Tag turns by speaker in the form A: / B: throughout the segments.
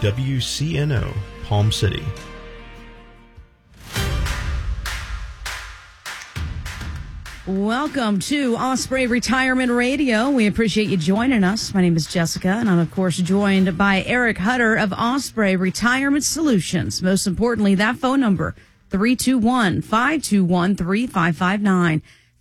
A: WCNO, Palm City.
B: Welcome to Osprey Retirement Radio. We appreciate you joining us. My name is Jessica, and I'm, of course, joined by Eric Hutter of Osprey Retirement Solutions. Most importantly, that phone number, 321-521-3559,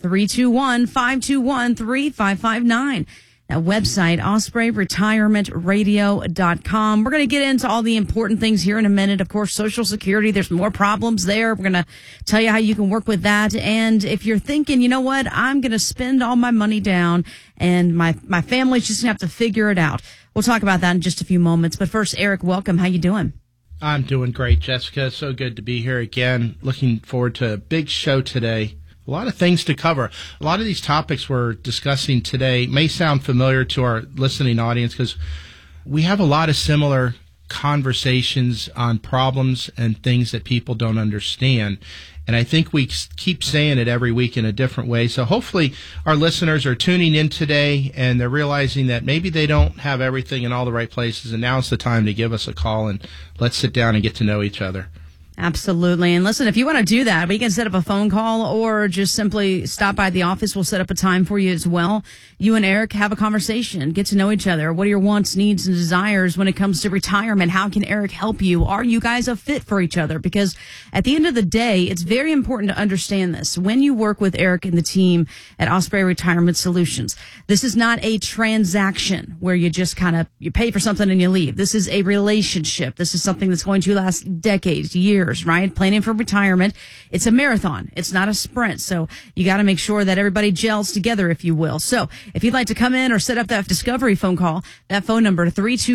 B: 321-521-3559. That website, ospreyretirementradio.com. We're going to get into all the important things here in a minute. Of course, Social Security, there's more problems there. We're going to tell you how you can work with that. And if you're thinking, you know what, I'm going to spend all my money down and my family's just going to have to figure it out. We'll talk about that in just a few moments. But first, Eric, welcome. How you doing?
C: I'm doing great, Jessica. So good to be here again. Looking forward to a big show today. A lot of things to cover. A lot of these topics we're discussing today may sound familiar to our listening audience because we have a lot of similar conversations on problems and things that people don't understand. And I think we keep saying it every week in a different way. So hopefully our listeners are tuning in today and they're realizing that maybe they don't have everything in all the right places. And now's the time to give us a call and let's sit down and get to know each other.
B: Absolutely. And listen, if you want to do that, we can set up a phone call or just simply stop by the office. We'll set up a time for you as well. You and Eric have a conversation, get to know each other. What are your wants, needs, and desires when it comes to retirement? How can Eric help you? Are you guys a fit for each other? Because at the end of the day, it's very important to understand this. When you work with Eric and the team at Osprey Retirement Solutions, this is not a transaction where you just you pay for something and you leave. This is a relationship. This is something that's going to last decades, years. Right? Planning for retirement. It's a marathon. It's not a sprint. So you got to make sure that everybody gels together, if you will. So if you'd like to come in or set up that discovery phone call, that phone number,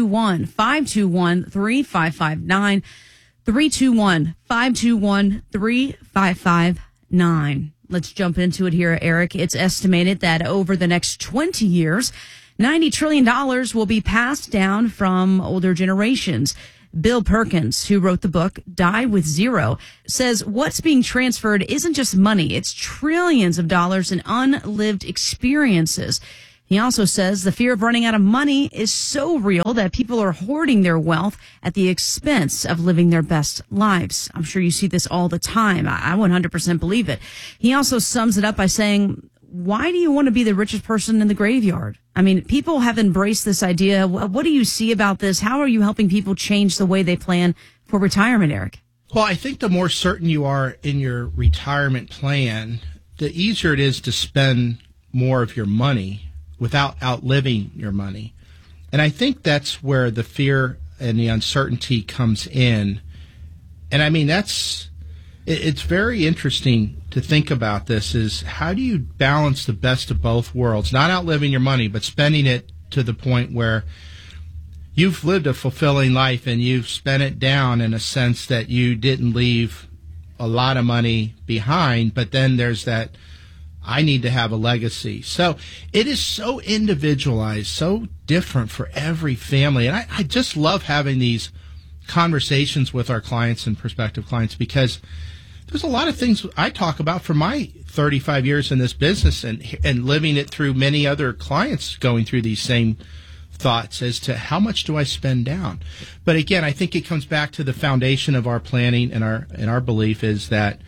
B: 321-521-3559, 321-521-3559. Let's jump into it here, Eric. It's estimated that over the next 20 years, $90 trillion will be passed down from older generations. Bill Perkins, who wrote the book Die with Zero, says what's being transferred isn't just money, it's trillions of dollars in unlived experiences. He also says the fear of running out of money is so real that people are hoarding their wealth at the expense of living their best lives. I'm sure you see this all the time. I 100% believe it. He also sums it up by saying, why do you want to be the richest person in the graveyard? I mean, people have embraced this idea. What do you see about this? How are you helping people change the way they plan for retirement, Eric?
C: Well, I think the more certain you are in your retirement plan, the easier it is to spend more of your money without outliving your money. And I think that's where the fear and the uncertainty comes in. And I mean, it's very interesting to think about this is how do you balance the best of both worlds, not outliving your money, but spending it to the point where you've lived a fulfilling life and you've spent it down in a sense that you didn't leave a lot of money behind, but then there's that I need to have a legacy. So it is so individualized, so different for every family. And I just love having these conversations with our clients and prospective clients because there's a lot of things I talk about from my 35 years in this business and living it through many other clients going through these same thoughts as to how much do I spend down. But again, I think it comes back to the foundation of our planning and our belief is that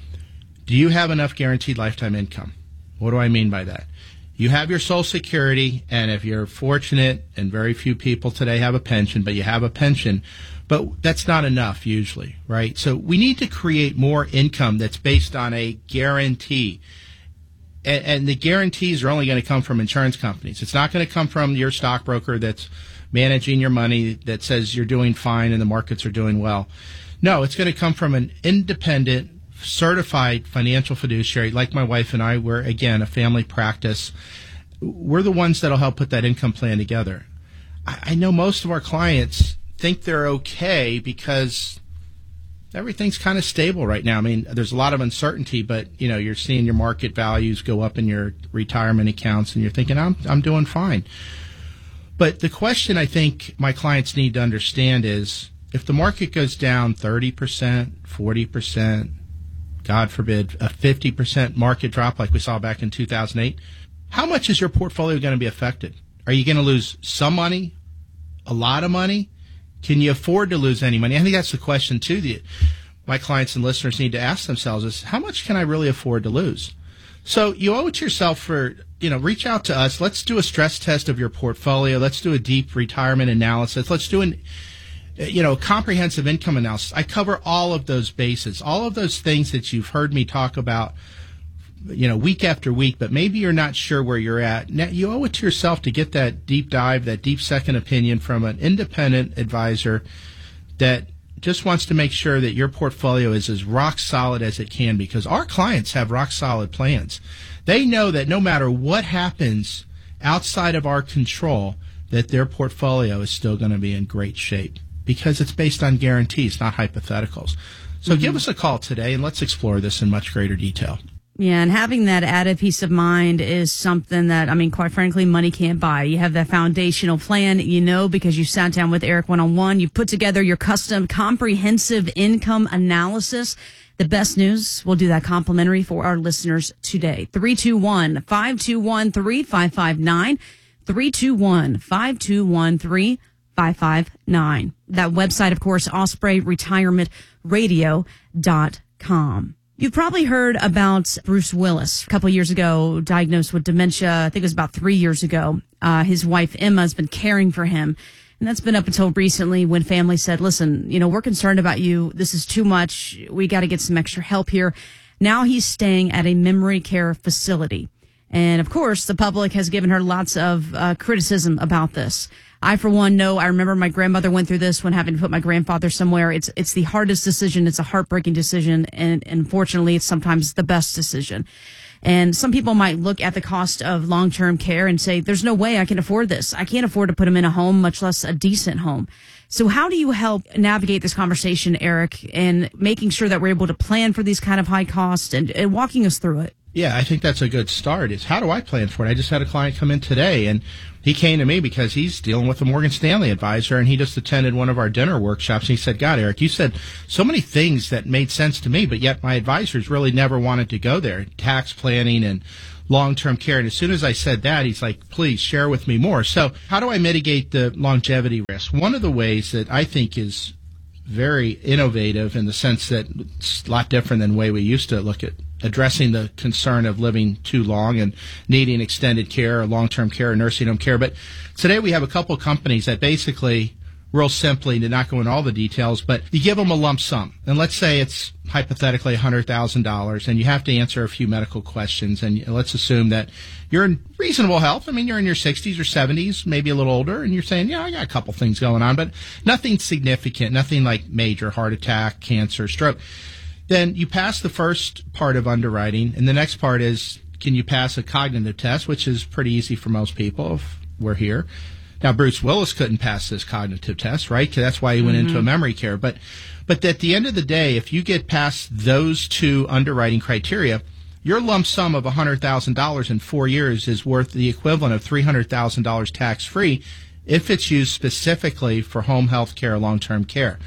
C: do you have enough guaranteed lifetime income? What do I mean by that? You have your Social Security, and if you're fortunate, and very few people today have a pension, but you have a pension, but that's not enough usually, right? So we need to create more income that's based on a guarantee. And the guarantees are only going to come from insurance companies. It's not going to come from your stockbroker that's managing your money that says you're doing fine and the markets are doing well. No, it's going to come from an independent, certified financial fiduciary like my wife and I. We're, again, a family practice. We're the ones that'll help put that income plan together. I know most of our clients think they're okay because everything's kind of stable right now. I mean, there's a lot of uncertainty, but you're seeing your market values go up in your retirement accounts, and you're thinking, I'm doing fine. But the question I think my clients need to understand is if the market goes down 30%, 40%, God forbid, a 50% market drop like we saw back in 2008, how much is your portfolio going to be affected? Are you going to lose some money, a lot of money? Can you afford to lose any money? I think that's the question, too, that my clients and listeners need to ask themselves is, how much can I really afford to lose? So you owe it to yourself for, reach out to us. Let's do a stress test of your portfolio. Let's do a deep retirement analysis. Let's do comprehensive income analysis. I cover all of those bases, all of those things that you've heard me talk about, week after week, but maybe you're not sure where you're at. Now, you owe it to yourself to get that deep dive, that deep second opinion from an independent advisor that just wants to make sure that your portfolio is as rock solid as it can, because our clients have rock solid plans. They know that no matter what happens outside of our control, that their portfolio is still going to be in great shape because it's based on guarantees, not hypotheticals. So give us a call today and let's explore this in much greater detail.
B: Yeah, and having that added peace of mind is something that, quite frankly, money can't buy. You have that foundational plan, because you sat down with Eric one-on-one. You put together your custom comprehensive income analysis. The best news, we'll do that complimentary for our listeners today. 321-521-3559. 321-521-3559. That website, of course, OspreyRetirementRadio.com. You've probably heard about Bruce Willis. A couple of years ago, diagnosed with dementia. I think it was about 3 years ago. His wife, Emma, has been caring for him. And that's been up until recently when family said, listen, we're concerned about you. This is too much. We got to get some extra help here. Now he's staying at a memory care facility. And, of course, the public has given her lots of criticism about this. I, for one, know I remember my grandmother went through this when having to put my grandfather somewhere. It's the hardest decision. It's a heartbreaking decision. And unfortunately, it's sometimes the best decision. And some people might look at the cost of long-term care and say, there's no way I can afford this. I can't afford to put him in a home, much less a decent home. So how do you help navigate this conversation, Eric, and making sure that we're able to plan for these kind of high costs and walking us through it?
C: Yeah, I think that's a good start. Is how do I plan for it? I just had a client come in today, and he came to me because he's dealing with a Morgan Stanley advisor, and he just attended one of our dinner workshops. And he said, God, Eric, you said so many things that made sense to me, but yet my advisors really never wanted to go there. Tax planning and long-term care. And as soon as I said that, he's like, please share with me more. So how do I mitigate the longevity risk? One of the ways that I think is very innovative in the sense that it's a lot different than the way we used to look at addressing the concern of living too long and needing extended care or long-term care or nursing home care. But today we have a couple companies that basically, real simply, to not go into all the details, but you give them a lump sum. And let's say it's hypothetically $100,000 and you have to answer a few medical questions. And let's assume that you're in reasonable health. You're in your 60s or 70s, maybe a little older, and you're saying, I got a couple things going on, but nothing significant, nothing like major heart attack, cancer, stroke. Then you pass the first part of underwriting, and the next part is, can you pass a cognitive test, which is pretty easy for most people if we're here. Now, Bruce Willis couldn't pass this cognitive test, right? 'Cause that's why he went into a memory care. But at the end of the day, if you get past those two underwriting criteria, your lump sum of $100,000 in 4 years is worth the equivalent of $300,000 tax-free if it's used specifically for home health care or long-term care.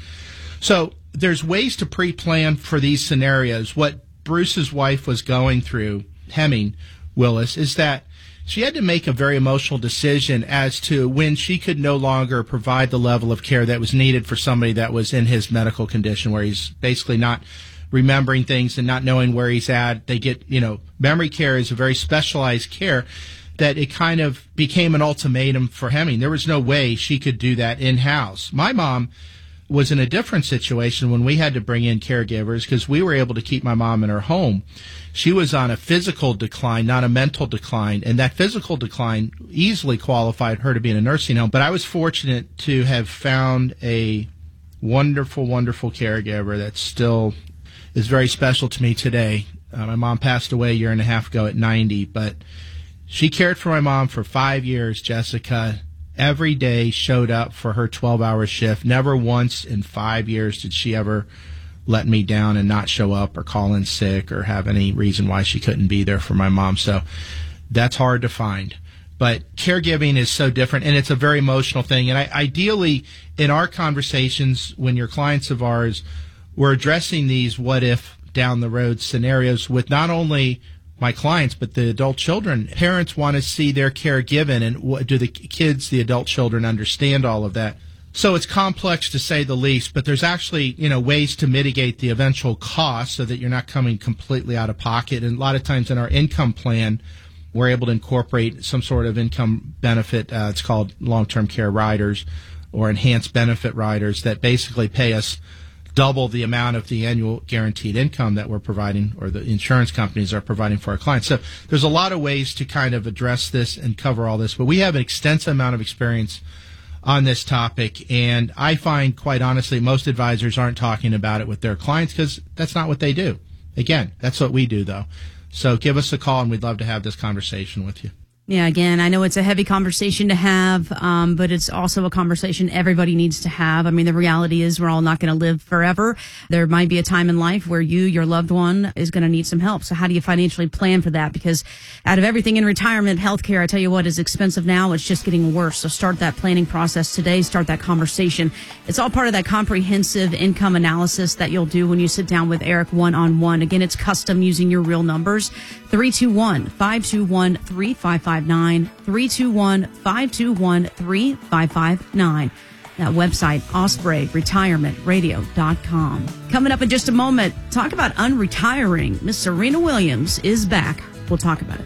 C: So there's ways to pre-plan for these scenarios. What Bruce's wife was going through, Hemming Willis, is that she had to make a very emotional decision as to when she could no longer provide the level of care that was needed for somebody that was in his medical condition, where he's basically not remembering things and not knowing where he's at. They get, memory care is a very specialized care that it kind of became an ultimatum for Hemming. There was no way she could do that in-house. My mom was in a different situation when we had to bring in caregivers because we were able to keep my mom in her home. She was on a physical decline, not a mental decline, and that physical decline easily qualified her to be in a nursing home. But I was fortunate to have found a wonderful, wonderful caregiver that still is very special to me today. My mom passed away a year and a half ago at 90, but she cared for my mom for 5 years, Jessica. Every day showed up for her 12-hour shift. Never once in 5 years did she ever let me down and not show up or call in sick or have any reason why she couldn't be there for my mom. So that's hard to find. But caregiving is so different, and it's a very emotional thing. And ideally, in our conversations, when you're clients of ours, we're addressing these what-if down-the-road scenarios with not only my clients, but the adult children. Parents want to see their care given, and do the kids, the adult children, understand all of that? So it's complex to say the least, but there's actually, ways to mitigate the eventual cost so that you're not coming completely out of pocket. And a lot of times in our income plan, we're able to incorporate some sort of income benefit. It's called long-term care riders or enhanced benefit riders that basically pay us double the amount of the annual guaranteed income that we're providing or the insurance companies are providing for our clients. So there's a lot of ways to kind of address this and cover all this, but we have an extensive amount of experience on this topic, and I find, quite honestly, most advisors aren't talking about it with their clients because that's not what they do. Again, that's what we do, though. So give us a call, and we'd love to have this conversation with you.
B: Yeah, again, I know it's a heavy conversation to have, but it's also a conversation everybody needs to have. I mean, the reality is we're all not going to live forever. There might be a time in life where your loved one is going to need some help. So how do you financially plan for that? Because out of everything in retirement, healthcare, I tell you what, is expensive now. It's just getting worse. So start that planning process today. Start that conversation. It's all part of that comprehensive income analysis that you'll do when you sit down with Eric one-on-one. Again, it's custom using your real numbers. 321-521-3559. 321-521-3559. That website, OspreyRetirementRadio.com. Coming up in just a moment, talk about unretiring. Miss Serena Williams is back. We'll talk about it.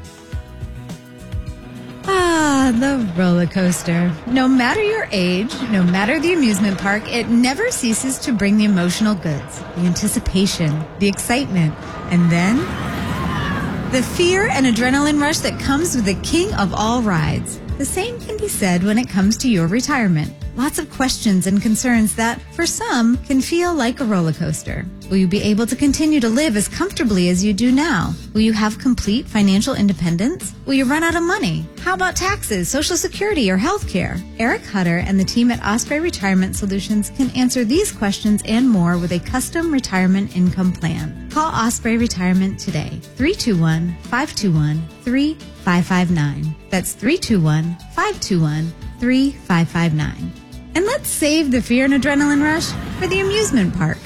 A: The roller coaster. No matter your age, no matter the amusement park, it never ceases to bring the emotional goods, the anticipation, the excitement, and then the fear and adrenaline rush that comes with the king of all rides. The same can be said when it comes to your retirement. Lots of questions and concerns that, for some, can feel like a roller coaster. Will you be able to continue to live as comfortably as you do now? Will you have complete financial independence? Will you run out of money? How about taxes, Social Security, or health care? Eric Hutter and the team at Osprey Retirement Solutions can answer these questions and more with a custom retirement income plan. Call Osprey Retirement today. 321-521-3559. That's 321-521-3559. And let's save the fear and adrenaline rush for the amusement park.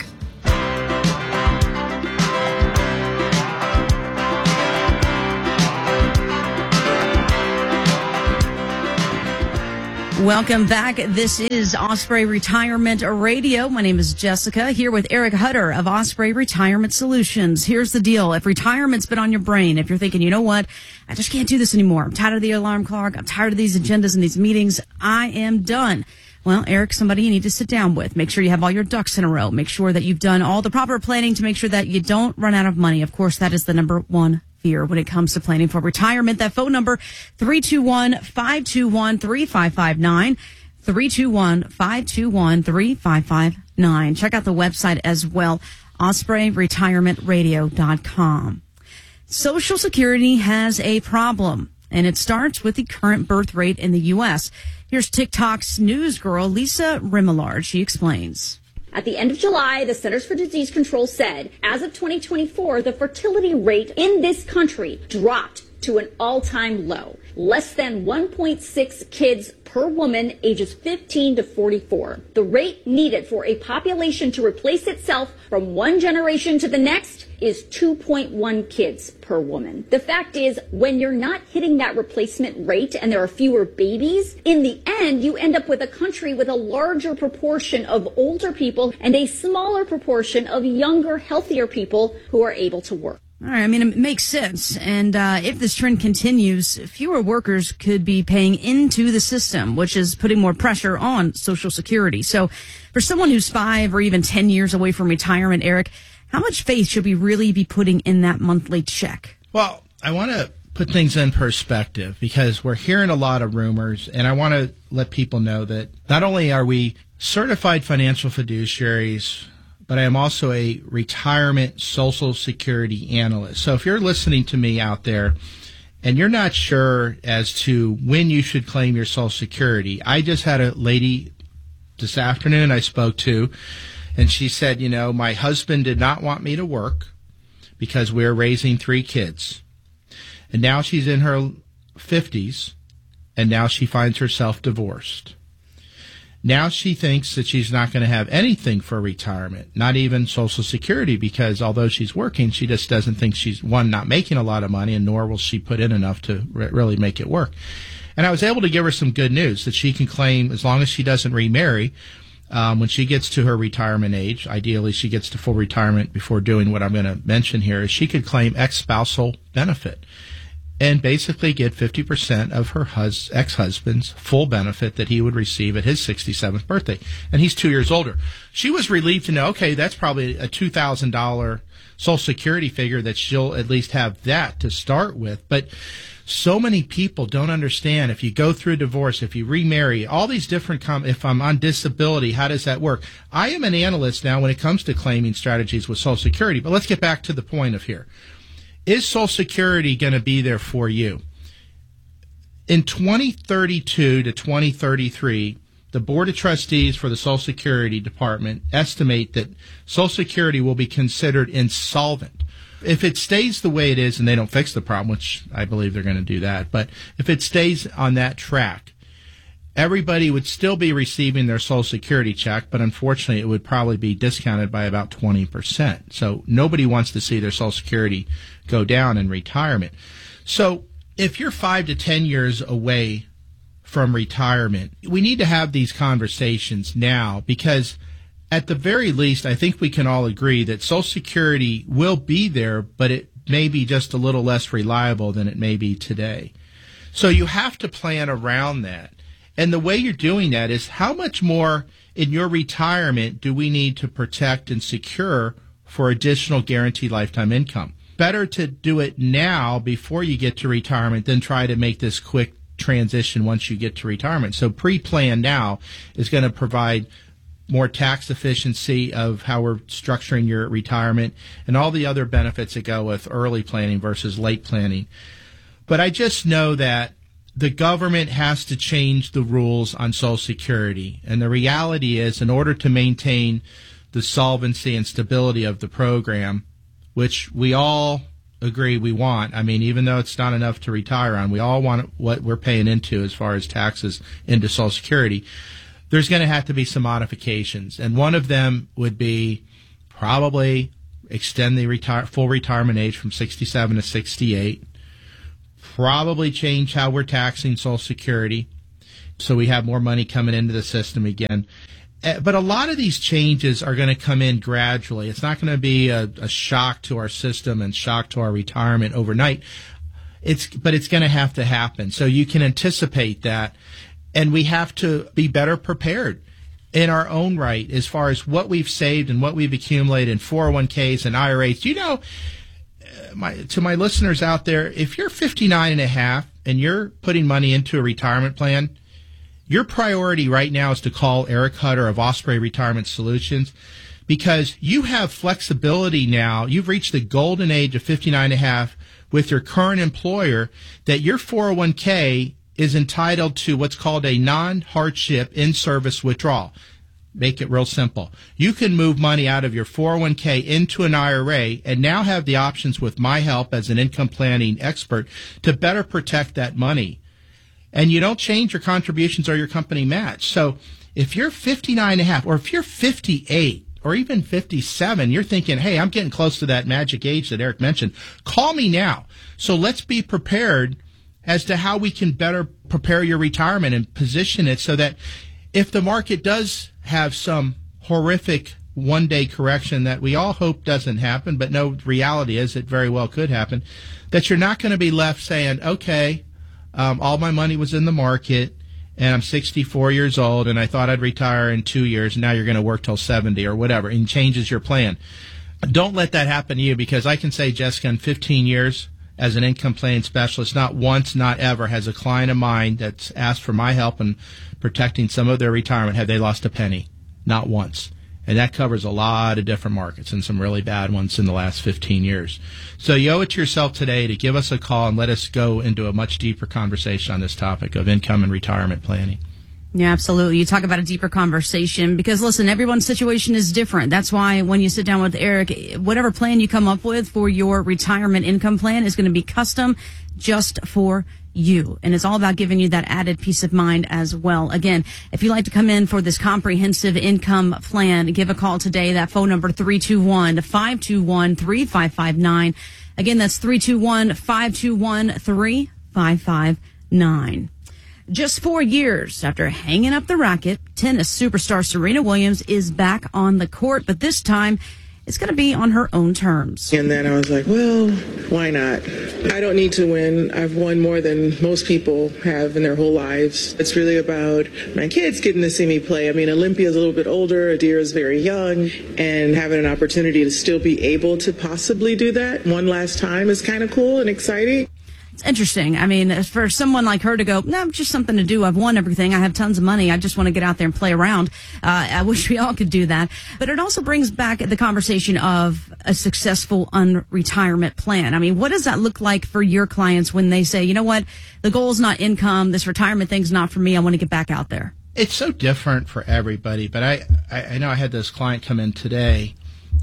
B: Welcome back. This is Osprey Retirement Radio. My name is Jessica, here with Eric Hutter of Osprey Retirement Solutions. Here's the deal. If retirement's been on your brain, if you're thinking, you know what, I just can't do this anymore. I'm tired of the alarm clock. I'm tired of these agendas and these meetings. I am done. Well, Eric, somebody you need to sit down with. Make sure you have all your ducks in a row. Make sure that you've done all the proper planning to make sure that you don't run out of money. Of course, that is the number one fear when it comes to planning for retirement. That phone number, 321-521-3559, 321-521-3559. Check out the website as well, OspreyRetirementRadio.com. Social Security has a problem, and it starts with the current birth rate in the U.S. Here's TikTok's news girl, Lisa Remillard. She explains.
D: At the end of July, the Centers for Disease Control said, as of 2024, the fertility rate in this country dropped to an all-time low. Less than 1.6 kids per woman ages 15 to 44. The rate needed for a population to replace itself from one generation to the next is 2.1 kids per woman. The fact is, when you're not hitting that replacement rate and there are fewer babies, in the end, you end up with a country with a larger proportion of older people and a smaller proportion of younger, healthier people who are able to work.
B: All right. I mean, it makes sense. And if this trend continues, fewer workers could be paying into the system, which is putting more pressure on Social Security. So for someone who's 5 or even 10 years away from retirement, Eric, how much faith should we really be putting in that monthly check?
C: Well, I want to put things in perspective because we're hearing a lot of rumors, and I want to let people know that not only are we certified financial fiduciaries, but I am also a retirement Social Security analyst. So if you're listening to me out there and you're not sure as to when you should claim your Social Security, I just had a lady this afternoon I spoke to, and she said, my husband did not want me to work because we're raising 3 kids. And now she's in her 50s, and now she finds herself divorced. Now she thinks that she's not going to have anything for retirement, not even Social Security, because although she's working, she just doesn't think she's, one, not making a lot of money, and nor will she put in enough to really make it work. And I was able to give her some good news that she can claim, as long as she doesn't remarry, when she gets to her retirement age, ideally she gets to full retirement before doing what I'm going to mention here, is she could claim ex-spousal benefit and basically get 50% of her ex-husband's full benefit that he would receive at his 67th birthday. And he's 2 years older. She was relieved to know, okay, that's probably a $2,000 Social Security figure that she'll at least have that to start with. But so many people don't understand, if you go through a divorce, if you remarry, all these different, if I'm on disability, how does that work? I am an analyst now when it comes to claiming strategies with Social Security. But let's get back to the point of here. Is Social Security going to be there for you? In 2032 to 2033, the Board of Trustees for the Social Security Department estimate that Social Security will be considered insolvent. If it stays the way it is and they don't fix the problem, which I believe they're going to do that, but if it stays on that track, everybody would still be receiving their Social Security check, but unfortunately it would probably be discounted by about 20%. So nobody wants to see their Social Security go down in retirement. So if you're 5 to 10 years away from retirement, we need to have these conversations now, because at the very least, I think we can all agree that Social Security will be there, but it may be just a little less reliable than it may be today. So you have to plan around that. And the way you're doing that is, how much more in your retirement do we need to protect and secure for additional guaranteed lifetime income? Better to do it now before you get to retirement than try to make this quick transition once you get to retirement. So pre-plan now is going to provide more tax efficiency of how we're structuring your retirement and all the other benefits that go with early planning versus late planning. But I just know that the government has to change the rules on Social Security. And the reality is, in order to maintain the solvency and stability of the program, which we all agree we want, I mean, even though it's not enough to retire on, we all want what we're paying into as far as taxes into Social Security, there's going to have to be some modifications. And one of them would be probably extend the full retirement age from 67 to 68, probably change how we're taxing Social Security so we have more money coming into the system again. But a lot of these changes are going to come in gradually. It's not going to be a shock to our system and shock to our retirement overnight. But it's going to have to happen. So you can anticipate that. And we have to be better prepared in our own right as far as what we've saved and what we've accumulated in 401ks and IRAs. You know, to my listeners out there, if you're 59 and a half and you're putting money into a retirement plan, your priority right now is to call Eric Hutter of Osprey Retirement Solutions, because you have flexibility now. You've reached the golden age of 59 and a half with your current employer, that your 401k is entitled to what's called a non-hardship in-service withdrawal. Make it real simple. You can move money out of your 401k into an IRA and now have the options with my help as an income planning expert to better protect that money. And you don't change your contributions or your company match. So if you're 59 and a half, or if you're 58 or even 57, you're thinking, hey, I'm getting close to that magic age that Eric mentioned, call me now. So let's be prepared as to how we can better prepare your retirement and position it so that if the market does have some horrific one-day correction that we all hope doesn't happen, but no, reality is it very well could happen, that you're not going to be left saying, okay, all my money was in the market and I'm 64 years old and I thought I'd retire in 2 years, and now you're going to work till 70 or whatever, and changes your plan. Don't let that happen to you, because I can say, Jessica, in 15 years as an income planning specialist, not once, not ever, has a client of mine that's asked for my help in protecting some of their retirement have they lost a penny. Not once. And that covers a lot of different markets and some really bad ones in the last 15 years. So you owe it to yourself today to give us a call and let us go into a much deeper conversation on this topic of income and retirement planning.
B: Yeah, absolutely. You talk about a deeper conversation because, listen, everyone's situation is different. That's why when you sit down with Eric, whatever plan you come up with for your retirement income plan is going to be custom just for you. And it's all about giving you that added peace of mind as well. Again, if you'd like to come in for this comprehensive income plan, give a call today. That phone number, 321-521-3559. Again, that's 321-521-3559. Just 4 years after hanging up the racket, tennis superstar Serena Williams is back on the court, but this time it's going to be on her own terms.
E: And then I was like, well, why not? I don't need to win. I've won more than most people have in their whole lives. It's really about my kids getting to see me play. I mean, Olympia's a little bit older, Adira's very young, and having an opportunity to still be able to possibly do that one last time is kind of cool and exciting.
B: It's interesting. I mean, for someone like her to go, no, just something to do. I've won everything. I have tons of money. I just want to get out there and play around. I wish we all could do that. But it also brings back the conversation of a successful unretirement plan. I mean, what does that look like for your clients when they say, you know what, the goal is not income. This retirement thing's not for me. I want to get back out there.
C: It's so different for everybody. But I know I had this client come in today,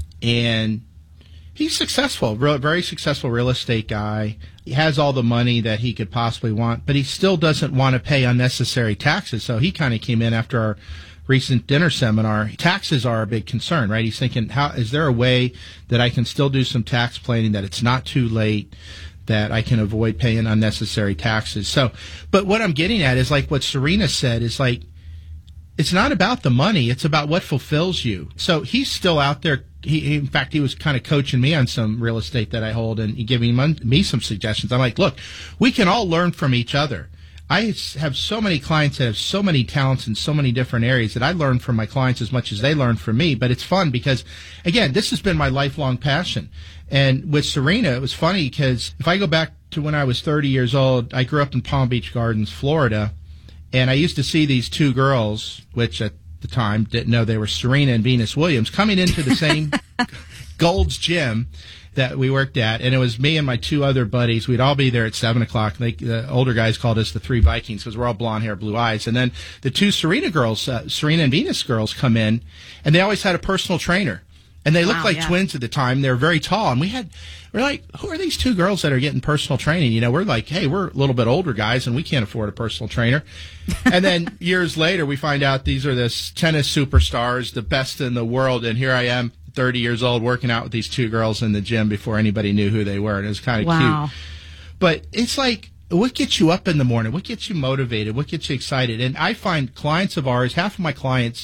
C: and he's successful, very successful real estate guy. He has all the money that he could possibly want, but he still doesn't want to pay unnecessary taxes. So he kind of came in after our recent dinner seminar. Taxes are a big concern, right? He's thinking, is there a way that I can still do some tax planning, that it's not too late, that I can avoid paying unnecessary taxes? So, but what I'm getting at is like what Serena said, is like, it's not about the money. It's about what fulfills you. So he's still out there. In fact, he was kind of coaching me on some real estate that I hold and giving me some suggestions. I'm like, look, we can all learn from each other. I have so many clients that have so many talents in so many different areas that I learn from my clients as much as they learn from me. But it's fun because, again, this has been my lifelong passion. And with Serena, it was funny because if I go back to when I was 30 years old, I grew up in Palm Beach Gardens, Florida. And I used to see these two girls, which at the time didn't know they were Serena and Venus Williams, coming into the same Gold's Gym that we worked at. And it was me and my two other buddies. We'd all be there at 7 o'clock. The older guys called us the Three Vikings because we're all blonde hair, blue eyes. And then the two Serena girls, Serena and Venus girls, come in, and they always had a personal trainer. And they looked like twins at the time. They were very tall. And we're like, who are these two girls that are getting personal training? You know, we're like, hey, we're a little bit older guys and we can't afford a personal trainer. And then years later, we find out these are this tennis superstars, the best in the world. And here I am, 30 years old, working out with these two girls in the gym before anybody knew who they were. And it was kind of cute. But it's like, what gets you up in the morning? What gets you motivated? What gets you excited? And I find clients of ours, half of my clients